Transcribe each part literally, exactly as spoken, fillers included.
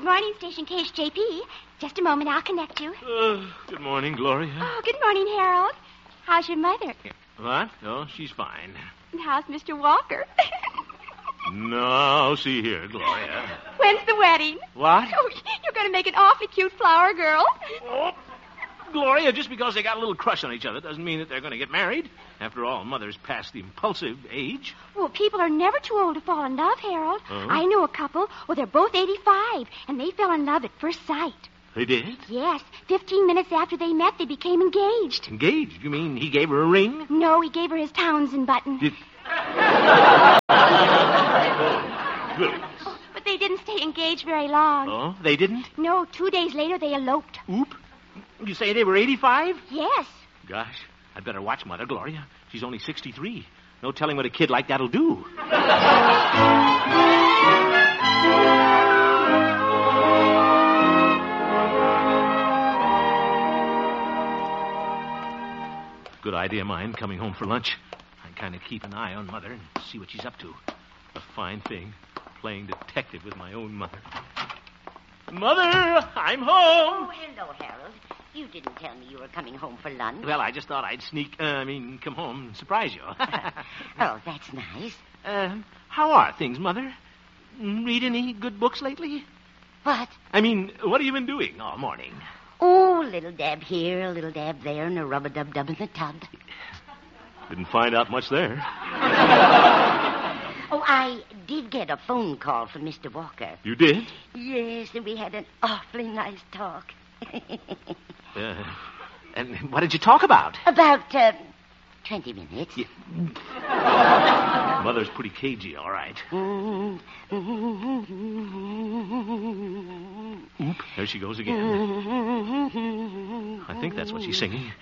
good morning, Station K H J P. Just a moment, I'll connect you. Uh, good morning, Gloria. Oh, good morning, Harold. How's your mother? What? Oh, she's fine. And how's Mister Walker? No, see here, Gloria. When's the wedding? What? Oh, you're going to make an awfully cute flower girl. Oh, Gloria, just because they got a little crush on each other doesn't mean that they're going to get married. After all, Mother's past the impulsive age. Well, people are never too old to fall in love, Harold. Oh? I know a couple. Well, they're both eighty-five, and they fell in love at first sight. They did? Yes. Fifteen minutes after they met, they became engaged. Engaged? You mean he gave her a ring? No, he gave her his Townsend button. Did... Good. But they didn't stay engaged very long. Oh, they didn't? No, two days later they eloped. Oop. You say they were eighty-five? Yes. Gosh, I'd better watch Mother, Gloria. She's only sixty-three. No telling what a kid like that'll do. Good idea of mine, coming home for lunch. I kind of keep an eye on Mother and see what she's up to. A fine thing, playing detective with my own mother. Mother, I'm home. Oh, hello, Harold. You didn't tell me you were coming home for lunch. Well, I just thought I'd sneak, uh, I mean, come home and surprise you. Oh, that's nice. uh, how are things, Mother? Read any good books lately? What? I mean, what have you been doing all morning? Oh, a little dab here, a little dab there, and a rub-a-dub-dub in the tub. Didn't find out much there. Oh, I did get a phone call from Mister Walker. You did? Yes, and we had an awfully nice talk. uh, and what did you talk about? About, uh, twenty minutes. Yeah. Mother's pretty cagey, all right. Oop, there she goes again. I think that's what she's singing.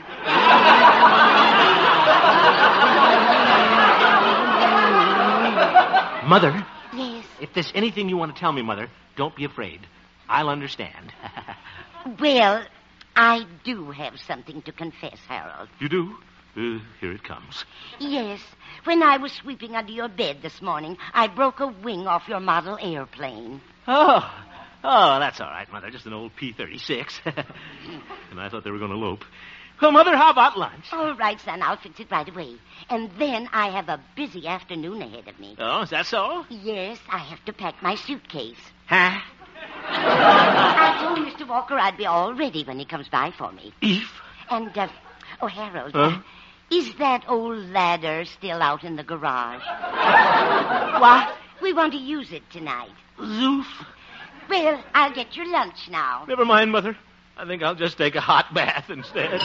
Mother? Yes? If there's anything you want to tell me, Mother, don't be afraid. I'll understand. Well, I do have something to confess, Harold. You do? Uh, here it comes. Yes. When I was sweeping under your bed this morning, I broke a wing off your model airplane. Oh, oh, that's all right, Mother. Just an old P thirty-six. And I thought they were going to elope. Well, Mother, how about lunch? All right, son. I'll fix it right away. And then I have a busy afternoon ahead of me. Oh, is that so? Yes, I have to pack my suitcase. Huh? I told Mister Walker I'd be all ready when he comes by for me. Eve? And, uh, oh, Harold, Huh? uh, is that old ladder still out in the garage? What? We want to use it tonight. Zoof. Well, I'll get your lunch now. Never mind, Mother. I think I'll just take a hot bath instead.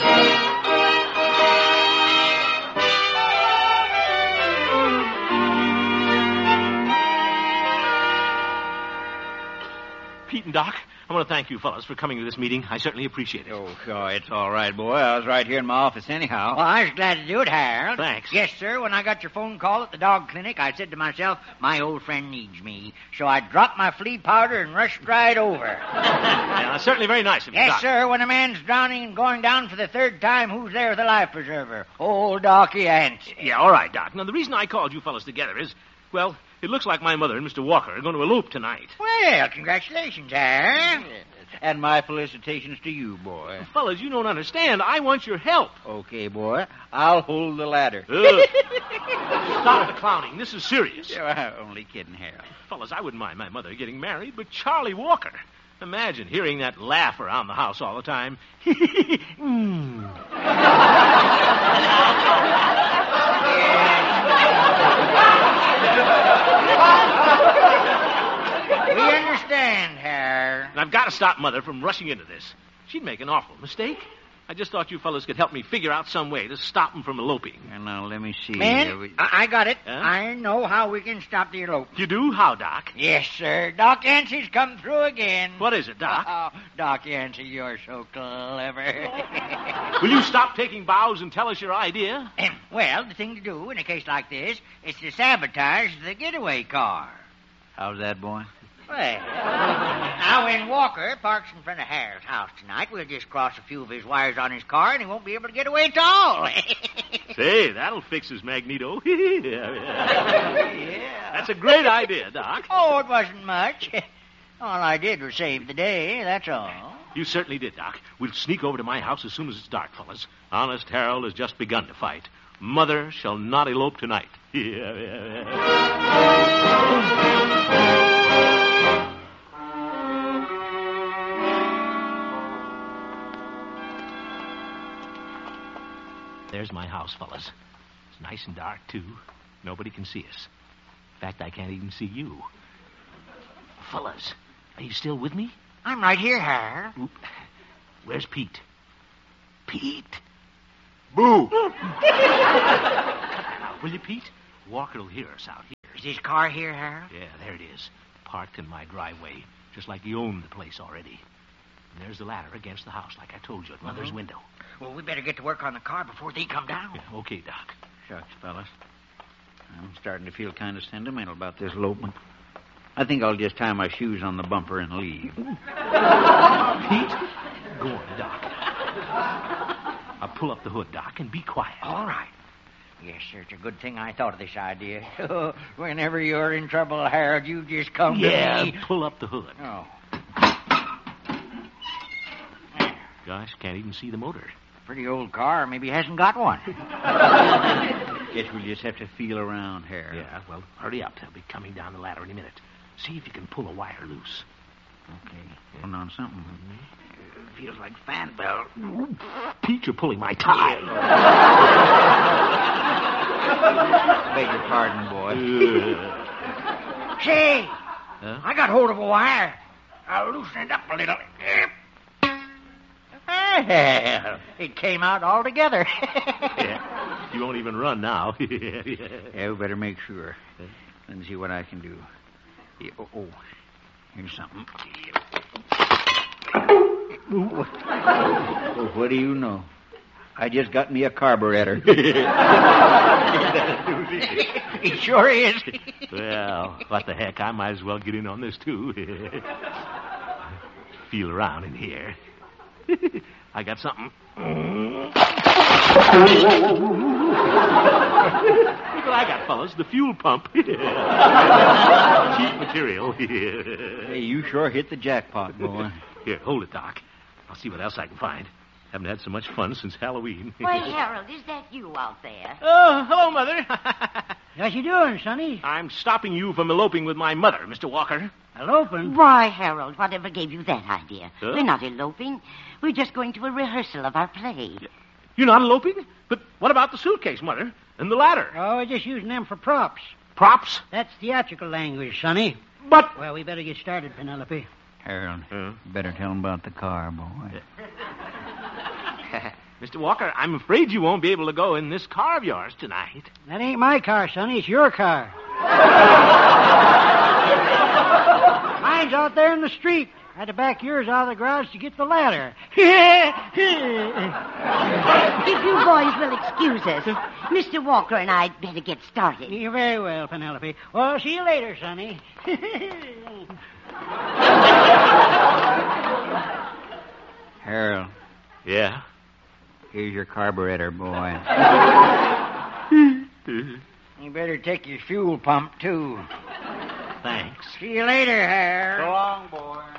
Pete and Doc, I want to thank you fellas for coming to this meeting. I certainly appreciate it. Oh, oh, it's all right, boy. I was right here in my office anyhow. Well, I was glad to do it, Harold. Thanks. Yes, sir. When I got your phone call at the dog clinic, I said to myself, my old friend needs me. So I dropped my flea powder and rushed right over. Yeah, that's certainly very nice of you, Yes, Doc. sir. When a man's drowning and going down for the third time, who's there with a life preserver? Old Docky Yancey. Yeah, all right, Doc. Now, the reason I called you fellas together is, well, it looks like my mother and Mister Walker are going to elope tonight. Well, congratulations, Harold. And my felicitations to you, boy. Fellas, you don't understand. I want your help. Okay, boy. I'll hold the ladder. Ugh. Stop the clowning. This is serious. Yeah, only kidding, Harold. Fellas, I wouldn't mind my mother getting married, but Charlie Walker. Imagine hearing that laugh around the house all the time. mm. We understand, Harold. And I've got to stop Mother from rushing into this. She'd make an awful mistake. I just thought you fellas could help me figure out some way to stop them from eloping. And now let me see. Man, Here we- I-, I got it. Huh? I know how we can stop the elopement. You do? How, Doc? Yes, sir. Doc Yancey's come through again. What is it, Doc? Oh, Doc Yancey, you're so clever. Will you stop taking bows and tell us your idea? Well, the thing to do in a case like this is to sabotage the getaway car. How's that, boy? Well, now when Walker parks in front of Harold's house tonight, we'll just cross a few of his wires on his car and he won't be able to get away at all. Say, that'll fix his magneto. yeah, yeah. Yeah. That's a great idea, Doc. Oh, it wasn't much. All I did was save the day, that's all. You certainly did, Doc. We'll sneak over to my house as soon as it's dark, fellas. Honest Harold has just begun to fight. Mother shall not elope tonight. There's my house, fellas. It's nice and dark, too. Nobody can see us. In fact, I can't even see you. Fellas, are you still with me? I'm right here, Harold. Oop. Where's Pete? Pete? Boo! Now, will you, Pete? Walker'll hear us out here. Is his car here, Harold? Yeah, there it is. Parked in my driveway, just like he owned the place already. And there's the ladder against the house, like I told you, at Mother's Uh-huh. window. Well, we better get to work on the car before they come down. Yeah, okay, Doc. Shucks, fellas. I'm starting to feel kind of sentimental about this elopement. I think I'll just tie my shoes on the bumper and leave. Pete, go on, Doc. I'll pull up the hood, Doc, and be quiet. All right. Yes, sir, it's a good thing I thought of this idea. Whenever you're in trouble, Harold, you just come Yeah, to me. pull up the hood. Oh. Gosh, can't even see the motor. Pretty old car. Maybe he hasn't got one. Guess we'll just have to feel around here. Yeah, well, hurry up. They'll be coming down the ladder in a minute. See if you can pull a wire loose. Okay. Putting on something. Feels like fan belt. Pete, you're pulling my tie. Beg your pardon, boy. Say, Huh? I got hold of a wire. I'll loosen it up a little. Well, it came out all together. Yeah. You won't even run now. Yeah, we better make sure. Let me see what I can do. Yeah, oh, oh, here's something. Oh, what do you know? I just got me a carburetor. It sure is. Well, what the heck? I might as well get in on this, too. Feel around in here. I got something. Look what I got, fellas. The fuel pump. Cheap material. Hey, you sure hit the jackpot, boy. Here, hold it, Doc. I'll see what else I can find. Haven't had so much fun since Halloween. Why, Harold, is that you out there? Oh, hello, Mother. What you doing, Sonny? I'm stopping you from eloping with my mother, Mister Walker. Eloping? Why, Harold, whatever gave you that idea? Huh? We're not eloping. We're just going to a rehearsal of our play. You're not eloping? But what about the suitcase, Mother? And the ladder? Oh, we're just using them for props. Props? That's theatrical language, Sonny. But... Well, we better get started, Penelope. Harold, Huh? you better tell him about the car, boy. Mister Walker, I'm afraid you won't be able to go in this car of yours tonight. That ain't my car, Sonny. It's your car. Mine's out there in the street. I had to back yours out of the garage to get the ladder. If you boys will excuse us, Mister Walker and I'd better get started. You're very well, Penelope. Well, see you later, Sonny. Harold, Yeah? here's your carburetor, boy. You better take your fuel pump, too. Thanks. See you later, Harold. long, boy.